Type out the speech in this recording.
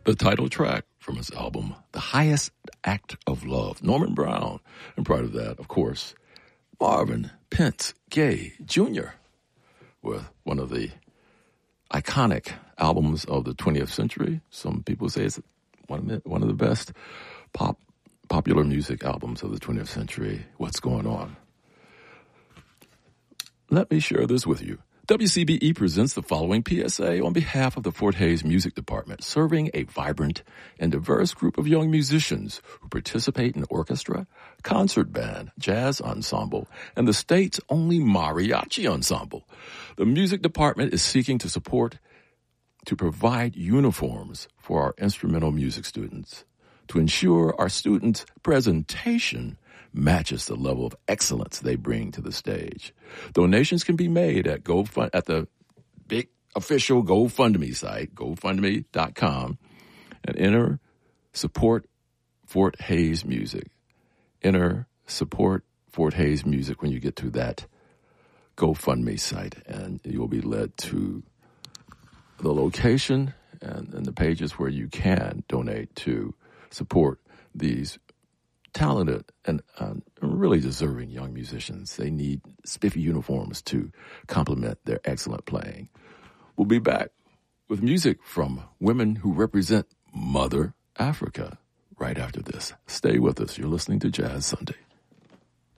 the title track from his album, The Highest Act of Love, Norman Brown. And prior to that, of course, Marvin Pence Gaye Jr. with one of the iconic albums of the 20th century. Some people say it's one of the best popular music albums of the 20th century. What's going on? Let me share this with you. WCBE presents the following PSA on behalf of the Fort Hays Music Department, serving a vibrant and diverse group of young musicians who participate in orchestra, concert band, jazz ensemble, and the state's only mariachi ensemble. The music department is seeking to provide uniforms for our instrumental music students to ensure our students' presentation matches the level of excellence they bring to the stage. Donations can be made at the big official GoFundMe site, GoFundMe.com, and enter Support Fort Hays Music. Enter Support Fort Hays Music when you get to that GoFundMe site, and you'll be led to the location and the pages where you can donate to support these talented and really deserving young musicians. They need spiffy uniforms to complement their excellent playing. We'll be back with music from women who represent Mother Africa right after this. Stay with us. You're listening to Jazz Sunday.